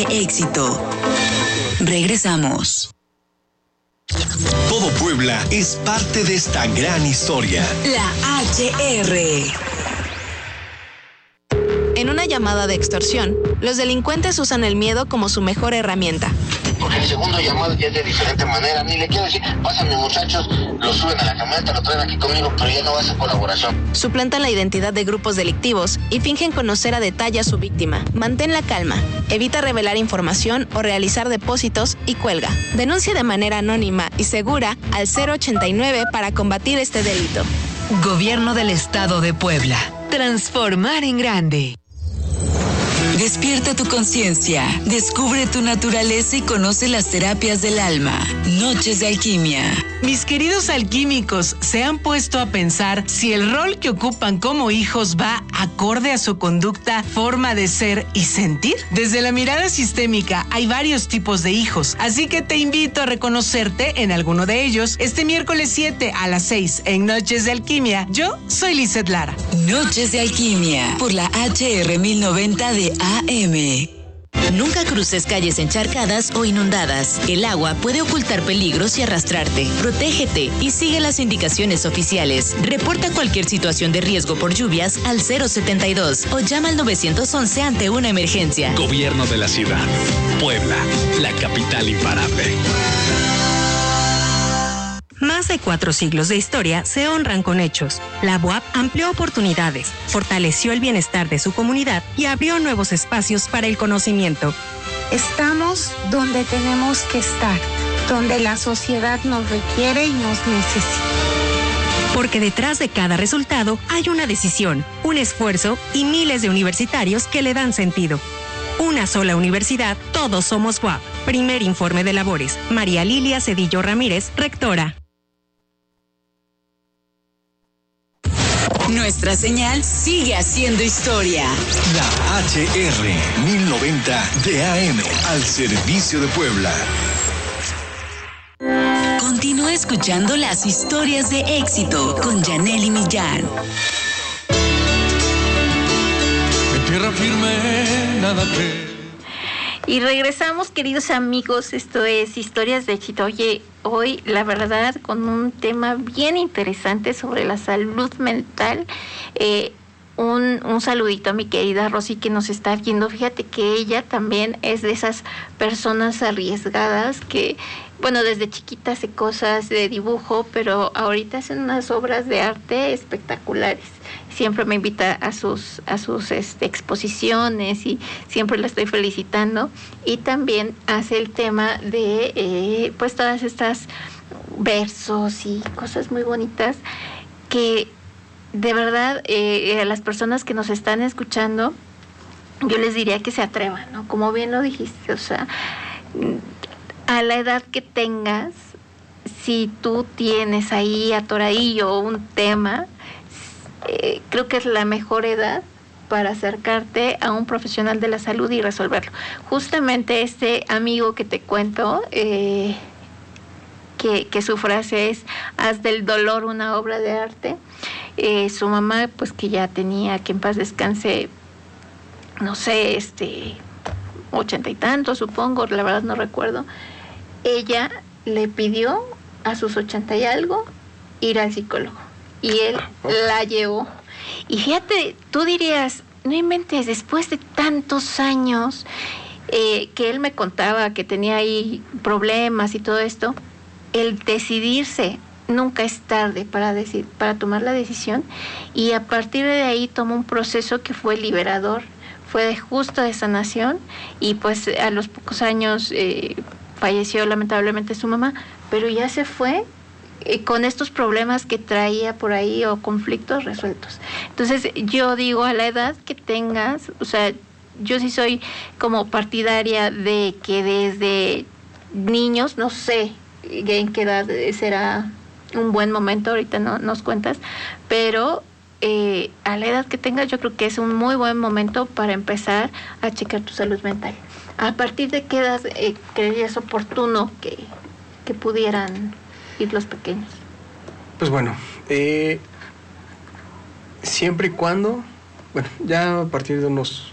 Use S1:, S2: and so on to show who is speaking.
S1: Éxito. Regresamos.
S2: Todo Puebla es parte de esta gran historia.
S1: La HR.
S3: En una llamada de extorsión, los delincuentes usan el miedo como su mejor herramienta.
S4: Porque el segundo llamado ya es de diferente manera. Ni le quiero decir, pásame muchachos, lo suben a la camioneta, lo traen aquí conmigo, pero ya no va a ser colaboración.
S3: Suplantan la identidad de grupos delictivos y fingen conocer a detalle a su víctima. Mantén la calma, evita revelar información o realizar depósitos y cuelga. Denuncia de manera anónima y segura al 089 para combatir este delito.
S1: Gobierno del Estado de Puebla. Transformar en grande. Despierta tu conciencia, descubre tu naturaleza y conoce las terapias del alma. Noches de alquimia.
S5: Mis queridos alquímicos, ¿se han puesto a pensar si el rol que ocupan como hijos va acorde a su conducta, forma de ser y sentir? Desde la mirada sistémica hay varios tipos de hijos, así que te invito a reconocerte en alguno de ellos este miércoles 7 a las 6 en Noches de Alquimia. Yo soy Lizeth Lara.
S1: Noches de alquimia por la HR 1090 de AM.
S6: Nunca cruces calles encharcadas o inundadas. El agua puede ocultar peligros y arrastrarte. Protégete y sigue las indicaciones oficiales. Reporta cualquier situación de riesgo por lluvias al 072 o llama al 911 ante una emergencia.
S2: Gobierno de la ciudad. Puebla, la capital imparable.
S7: Más de 4 siglos de historia se honran con hechos. La UAP amplió oportunidades, fortaleció el bienestar de su comunidad y abrió nuevos espacios para el conocimiento.
S8: Estamos donde tenemos que estar, donde la sociedad nos requiere y nos necesita.
S7: Porque detrás de cada resultado hay una decisión, un esfuerzo y miles de universitarios que le dan sentido. Una sola universidad, todos somos UAP. Primer informe de labores. María Lilia Cedillo Ramírez, rectora.
S1: Nuestra señal sigue haciendo historia.
S2: La HR 1090 de AM al servicio de Puebla.
S1: Continúa escuchando las historias de éxito con Yanely Millán.
S9: En tierra firme, nada que...
S10: Y regresamos, queridos amigos, esto es Historias de Éxito. Oye, hoy, la verdad, con un tema bien interesante sobre la salud mental. Un saludito a mi querida Rosy que nos está viendo. Fíjate que ella también es de esas personas arriesgadas que, bueno, desde chiquita hace cosas de dibujo, pero ahorita hacen unas obras de arte espectaculares. Siempre me invita a sus exposiciones y siempre la estoy felicitando. Y también hace el tema de pues todas estas versos y cosas muy bonitas que de verdad a las personas que nos están escuchando yo les diría que se atrevan, ¿no? Como bien lo dijiste, o sea, a la edad que tengas, si tú tienes ahí atoradillo un tema, creo que es la mejor edad para acercarte a un profesional de la salud y resolverlo. Justamente este amigo que te cuento, que su frase es: haz del dolor una obra de arte. Su mamá, pues que ya tenía, que en paz descanse, no sé, 80 y tantos, supongo, la verdad no recuerdo. Ella le pidió a sus 80 y algo ir al psicólogo. Y él la llevó. Y fíjate, tú dirías, no inventes, después de tantos años que él me contaba que tenía ahí problemas y todo esto, el decidirse, nunca es tarde para tomar la decisión. Y a partir de ahí tomó un proceso que fue liberador, fue justo de sanación. Y pues a los pocos años falleció lamentablemente su mamá, pero ya se fue con estos problemas que traía por ahí o conflictos resueltos. Entonces yo digo, a la edad que tengas, o sea, yo sí soy como partidaria de que desde niños, no sé en qué edad será un buen momento, ahorita no nos cuentas, pero a la edad que tengas yo creo que es un muy buen momento para empezar a checar tu salud mental. ¿A partir de qué edad creerías oportuno que pudieran ir los pequeños?
S11: Pues bueno, siempre y cuando, bueno, ya a partir de unos